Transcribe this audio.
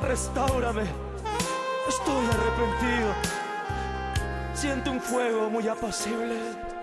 Restáurame, estoy arrepentido. Siento un fuego muy apacible.